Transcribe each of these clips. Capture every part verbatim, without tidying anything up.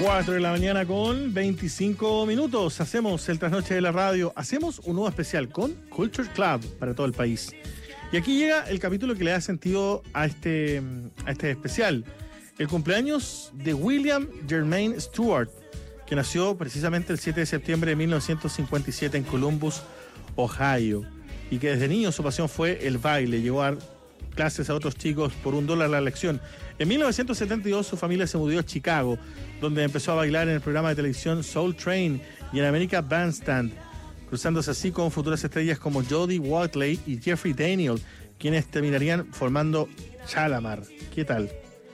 cuatro de la mañana con veinticinco minutos. Hacemos el trasnoche de la radio. Hacemos un nuevo especial con Culture Club para todo el país. Y aquí llega el capítulo que le da sentido a este, a este especial. El cumpleaños de William Jermaine Stewart, que nació precisamente el siete de septiembre de mil novecientos cincuenta y siete en Columbus, Ohio. Y que desde niño su pasión fue el baile. Llegó a dar clases a otros chicos por un dólar la lección. En mil novecientos setenta y dos su familia se mudó a Chicago, donde empezó a bailar en el programa de televisión Soul Train y en American Bandstand, cruzándose así con futuras estrellas como Jodie Watley y Jeffrey Daniel, quienes terminarían formando Shalamar. ¿Qué tal?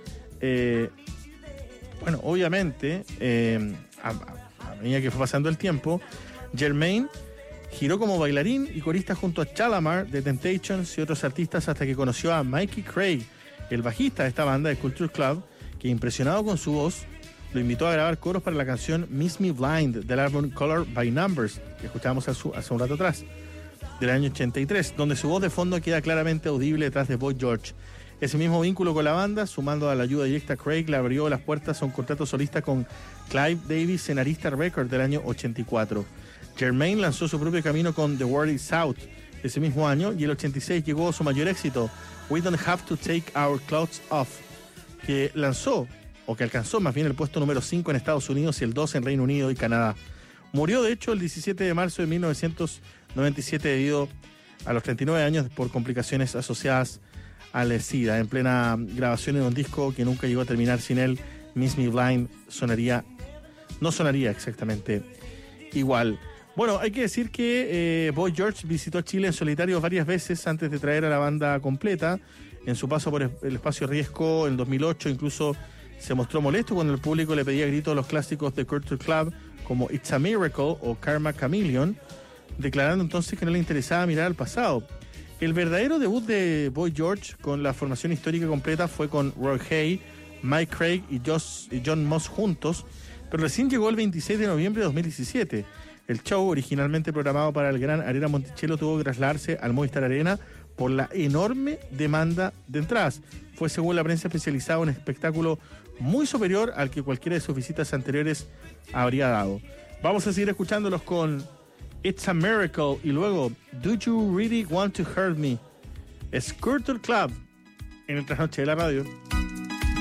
Eh, bueno, obviamente, eh, a, a medida que fue pasando el tiempo, Jermaine giró como bailarín y corista junto a Shalamar, The Temptations y otros artistas hasta que conoció a Mikey Craig, el bajista de esta banda de Culture Club, que impresionado con su voz, lo invitó a grabar coros para la canción Miss Me Blind del álbum Color by Numbers, que escuchábamos hace, hace un rato atrás, del año ochenta y tres, donde su voz de fondo queda claramente audible detrás de Boy George. Ese mismo vínculo con la banda, sumando a la ayuda directa a Craig, le abrió las puertas a un contrato solista con Clive Davis en Arista Records del año ochenta y cuatro. Jermaine lanzó su propio camino con The World Is Out ese mismo año, y el ochenta y seis llegó a su mayor éxito, We Don't Have to Take Our Clothes Off, que lanzó, o que alcanzó más bien el puesto número cinco en Estados Unidos y el dos en Reino Unido y Canadá. Murió de hecho el diecisiete de marzo de mil novecientos noventa y siete debido a los treinta y nueve años por complicaciones asociadas al SIDA, en plena grabación de un disco que nunca llegó a terminar sin él. Miss Me Blind sonaría, no sonaría exactamente igual. Bueno, hay que decir que eh, Boy George visitó Chile en solitario varias veces antes de traer a la banda completa. En su paso por el espacio Riesgo en dos mil ocho incluso se mostró molesto cuando el público le pedía gritos los clásicos de Culture Club como It's a Miracle o Karma Chameleon, declarando entonces que no le interesaba mirar al pasado. El verdadero debut de Boy George con la formación histórica completa fue con Roy Hay, Mike Craig y, Josh, y John Moss juntos, pero recién llegó el veintiséis de noviembre de dos mil diecisiete. El show, originalmente programado para el Gran Arena Monticello, tuvo que trasladarse al Movistar Arena por la enorme demanda de entradas. Fue, según la prensa especializada, un espectáculo muy superior al que cualquiera de sus visitas anteriores habría dado. Vamos a seguir escuchándolos con It's a Miracle y luego Do You Really Want to Hurt Me? Es Culture Club en el trasnoche de la radio.